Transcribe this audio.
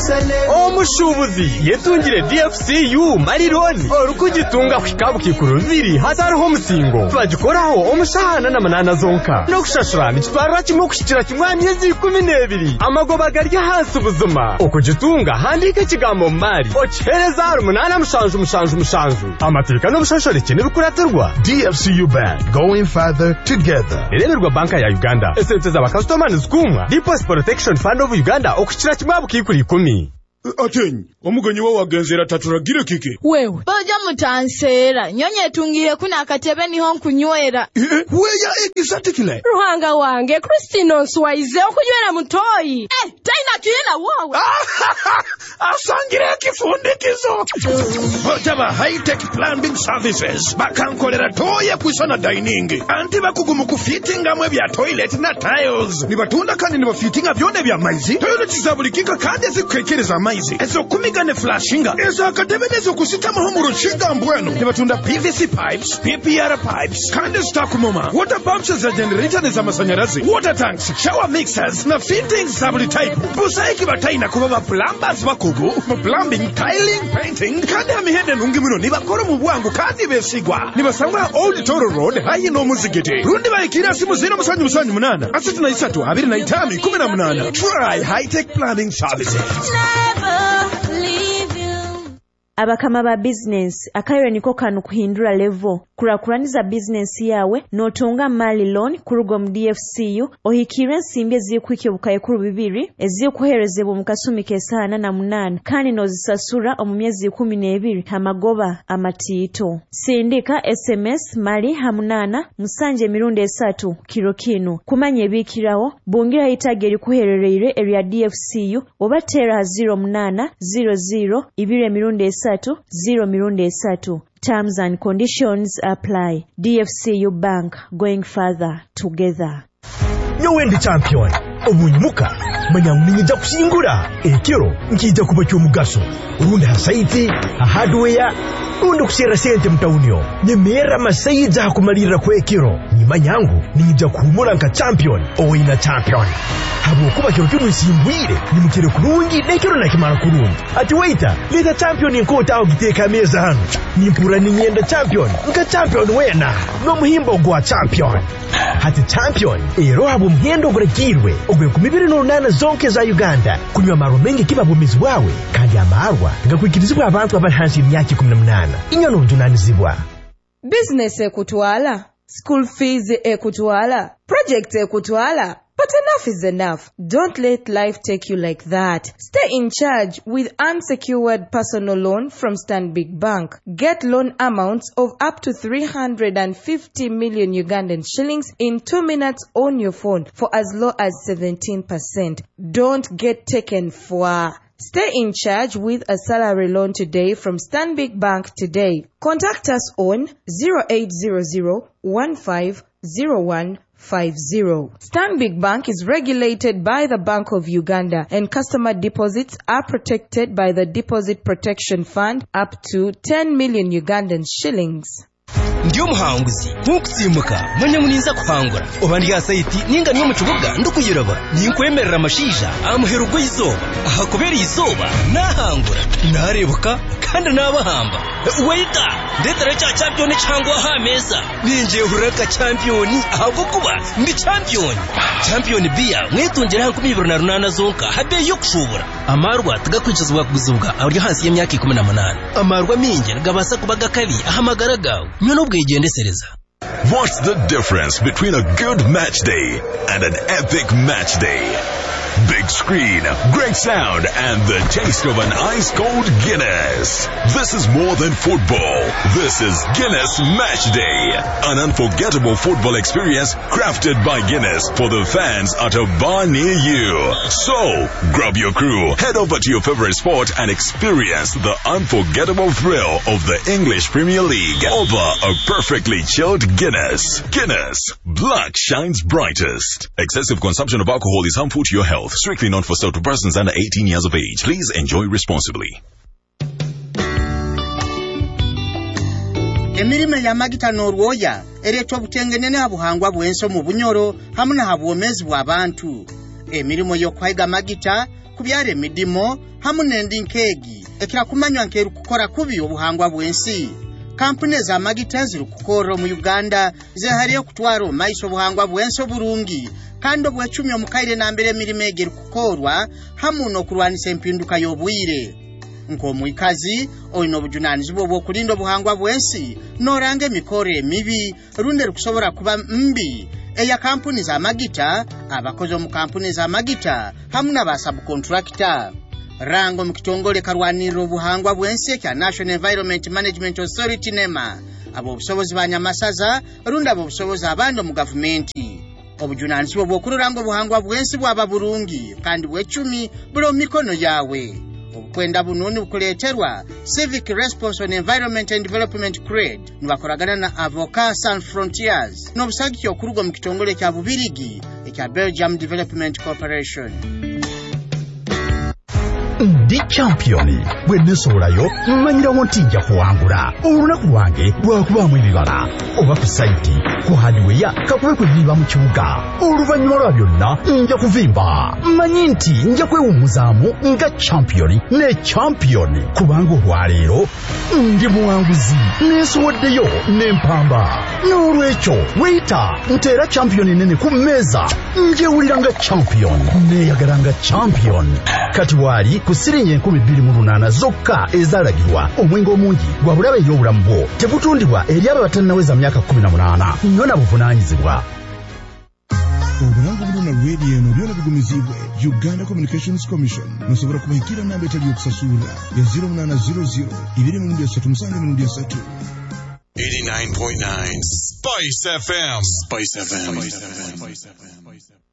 omushubuzi yetungire DFCU marironi orukugitunga kwikabu kikuru biri hatariho musingo bagikoraho omushahana na manana zonka no kushashura nikitwarira kimwe kushikira kimwe amyezi 12 amagoba gari hasi ubuzima okugitunga handika ikigambo mari okihereza 8 amateka no bushashore kine bikuratirwa DFCU Bank, going further together. Ireberwa banka ya Uganda esente za bakastomers zikumwa Deposit Protection Fund of Uganda okukira kimwe abukikuri 10. Atenyi, omugenyi wa wagenzera taturagire kike. Wewe, boja mutansera, nyonye tungire kuna akatebe niho nkunywera. Weya exactly. Ruhanga wange, Christine onswaize okunywera mutoyi. Taina kiyena wawe. Asangire kifundikizo. Botaba high-tech plumbing services. Bakankolera toya kwisana dining. Anti bakugumu kufittinga mwe bya toilet na tiles. Nibatunda kandi nibafittinga byone bya maizi. Toilet zabulikika kandi zikwekereza ezo kumigane flashinga ezo akatebenezo kusitamaho mu rushinga mbwenu nibatunda PVC pipes, PPR pipes kandi stakumoma water pumps za generator z'amashanyarazi, water tanks, shower mixers na fittings za buli type. Busaiki bataina kuba plumbers bakugu mu plumbing, tiling, painting kandi amihende nungi muno nibakora mu bwangu kandi besigwa nibasangwa Old Toro Road hayi no muzigete rundi bayikira simu 0 asatu na isatu 25 18. Try high-tech plumbing services. Abakama ba business akayo niko kanu kuhindura level kurakuraniza business yawe notunga mali loan kurugo mu DFCU ohikire nsimbe zikwike bukaye kuru 2 ezikuherezebwa mu kasumi kesana na 8 kandi nozisasura mu myezi 12 amagoba amatito sindika SMS mali hamunana musanje mirundi 3 kiro kino kumanye bikirawo bungira itageri kuherereire area DFCU obatera 0800 2 mirundi 0 Terms and conditions apply. DFCU Bank, going further together. Nyowendi champion obunyumuka manyamninja kushingura ekero nkija kuba cyumugaso urundi hasaiti hardware urundi kushira sente mtaunio nyemera masaiza hakumalira kwekero nyima nyangu ninja kuhumura nka champion oina champion habo kuba kiro cyumusimbwire nimukire kurungi nekero nakimara kurungi ati waita leta champion inkota ogiteka meza hano nimpura ninyenda champion nka champion wena no muhimbo gwa champion hati champion ero habo mhendo gurekirwe ogwe kumibiri no nana zonke za Uganda kunywa maro mengi kiba bumizi wawe kandi amarwa ngakwikirizibwa abantu abahansi imyaki 18 inyono ndunanizibwa business ekutwala school fees ekutwala project ekutwala. But enough is enough. Don't let life take you like that. Stay in charge with unsecured personal loan from Stanbic Bank. Get loan amounts of up to 350 million Ugandan shillings in 2 minutes on your phone for as low as 17%. Don't get taken for. Stay in charge with a salary loan today from Stanbic Bank today. Contact us on 0800-150150. Stanbic Bank is regulated by the Bank of Uganda and customer deposits are protected by the Deposit Protection Fund up to 10 million Ugandan shillings. Ndiyo muhanguzi nkukutsimuka mwanya muninza kuhangura obandiga saiti ninga niyo mucubuga ndukuyiraba ninkwemerera amashija amuherugo izoba ahakubera izoba nahangura narebuka kandi nabahamba waita ndetera cha champion cyangwa hameza ninje huraka champion ahubwo kuba ndi champion bia mwitongera hanku 28 zonka habe yo kushubura amarwa tugakwicizwa kuguzubwa abari hasi y'imyaka 18 amarwa minge gabasa kubaga kali ahamagara gawe nyono bwigendesereza. What's the difference between a good match day and an epic match day? Big screen, great sound, and the taste of an ice-cold Guinness. This is more than football. This is Guinness Match Day. An unforgettable football experience crafted by Guinness for the fans at a bar near you. So, grab your crew, head over to your favorite sport and experience the unforgettable thrill of the English Premier League over a perfectly chilled Guinness. Guinness. Black shines brightest. Excessive consumption of alcohol is harmful to your health. Strictly not for sale to persons under 18 years of age. Please enjoy responsibly. Emirime ya magita norwoya eretwa butengenene abuhangwa bwenso mu bunyoro hamuna habwomezi bw'abantu. Emirimo yo kwaiga magita kubyare midimo hamu n'endi nkegi ekira kumanywa nkeru kukora kubi obuhangwa bwensi. Kampuni z'amagita ziri kukora mu Uganda zehariyo kutwara maiso obuhangwa bwensi obulungi kandi obwecumi omukaire nambere emirimo egeri kukorwa hamu n'okulwanisa empinduka y'obwire. Nk'omwikazi olina obujunanizibwa obw'okulinda obuhangwa bwensi n'oranga emikore emibi runde rukusobora kuba mbi eya kampuni z'amagita, abakozi mu kampuni z'amagita hamu n'abasabukontrakita. Rango mu kitongole karwanirira obuhangwa bwensi kya National Environment Management Authority NEMA abobusobozi banyamasaza runde abobusobozi abandi mu gavumenti. Obujunanizibwa bw'okuluranga obuhangwa bwensi bwaba bulungi kandi bw'ecumi buli mu mikono yawe. Obukwenda bununi bukuleeterwa Civic Response on Environment and Development CRED nibakoragana na Avocats Sans Frontiers n'obusagiki okuruga mu kitongole kya Bubirigi ekya Belgium Development Corporation. Ndi champion bwenesobolayo mmanyirawo nti nja kuwangula olunaku lwange lwakubamu ebibala oba ku saiti ku hardware kakube kwebiba mu kibuga oluvannyuma lwa byonna nja kuvimba mmanyi nti nja kwewummuzaamu nga champion ne champion kubanga olwaleero ndi muwanguzi neesowoddeyo n'empamba n'olwekyo weyita nteera champion nene ku mmeeza njewulira nga champion neeyagala nga champion kati waali ku sirinye 28 zokka ezalagirwa omwenge omungi gwa bulabe y'obulamu bwo tegutundibwa eri abo batannaweza myaka 18 nnyo na buvunaanyizibwa. Obulango buno na radio eno byona bigumizibwe Uganda Communications Commission nosobora kubahikira namba etali yokusasula ya 0800 237 89.9 Spice FM. Spice FM.